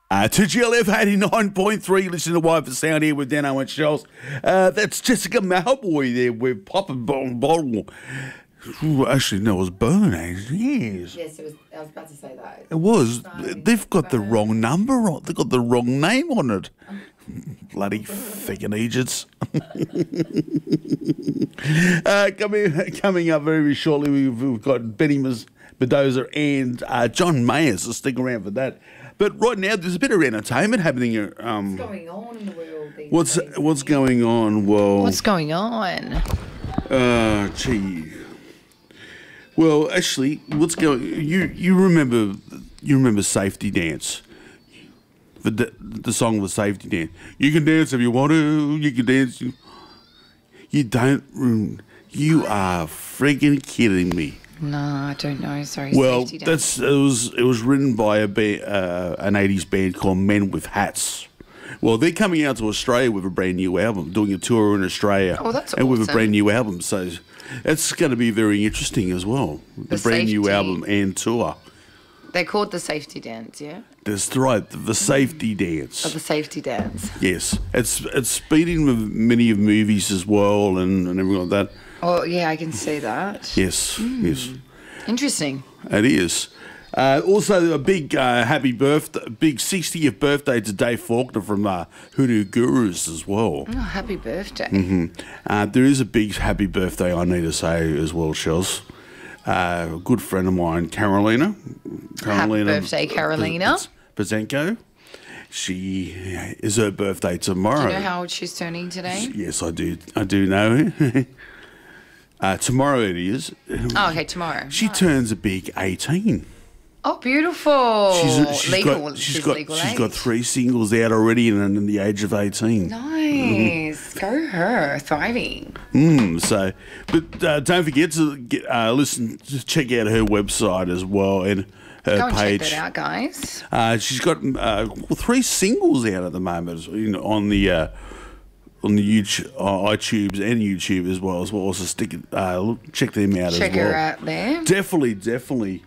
2GLF 89.3, listen to Wife for Sound here with Dano and Shells. That's Jessica Malboy there with Poppin' Bottle. Ooh, actually, no, it was Burn, yes. Yes, it was. I was about to say that. It was. Burn. They've got the wrong number on. They've got the wrong name on it. Bloody fucking Egypts. Coming up very shortly, we've got Benny Mendoza and John Mayer, so stick around for that. But right now, there's a bit of entertainment happening. What's going on in the world these days? What's going on? Well, What's going on? Gee. Well, actually, what's going? You remember Safety Dance? The song was Safety Dance. You can dance if you want to. You can dance. You don't. You are freaking kidding me. No, I don't know. Sorry. Well, Safety Dance. it was written by an 80s band called Men with Hats. Well, they're coming out to Australia with a brand new album, doing a tour in Australia. Oh, that's and with a awesome. brand new album, so it's going to be very interesting as well. The brand new Safety. album and tour. They're called the Safety Dance, yeah? That's right, the Safety Dance. Oh, the Safety Dance. Yes, it's been in many of movies as well and everything like that. Oh, yeah, I can see that. Yes, yes, Interesting. it is. Also, a big happy birthday, big 60th birthday to Dave Faulkner from Hoodoo Gurus as well. Oh, happy birthday. There is a big happy birthday I need to say as well, Shells. A good friend of mine, Carolina. Happy birthday, Carolina. Pazenko. She is her birthday tomorrow. Do you know how old she's turning today? Yes, I do. I do know. Tomorrow it is. Oh, okay, tomorrow. She turns a big 18. Oh, beautiful. She's legal. She's legal got age. 3 singles out already and in the age of 18. Nice. Go her. Thriving. But don't forget to just check out her website as well and her Go and page. check that out, guys. She's got 3 singles out at the moment on the YouTube, iTunes and YouTube as well. So check them out Check as well. her out there. Definitely.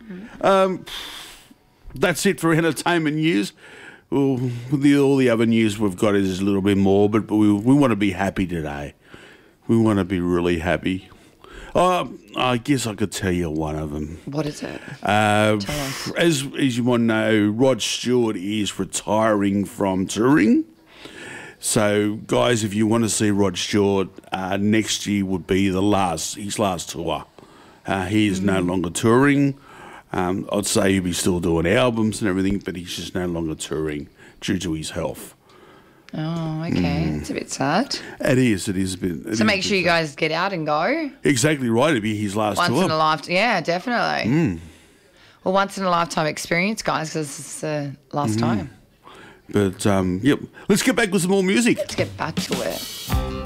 That's it for entertainment news. Well, all the other news we've got is a little bit more, but we want to be happy today. We want to be really happy. I guess I could tell you one of them. What is it? Tell us. As you might know, Rod Stewart is retiring from touring. So, guys, if you want to see Rod Stewart, next year would be his last tour. He is no longer touring. I'd say he'll be still doing albums and everything, but he's just no longer touring due to his health. Oh, okay. It's a bit sad. It is a bit. So make sure you guys get out and go. Exactly right. It'll be his last Once tour. in a lifetime. Yeah, definitely. Well, once in a lifetime experience, guys, because it's the last time. But, yep. Let's get back with some more music. Let's get back to it.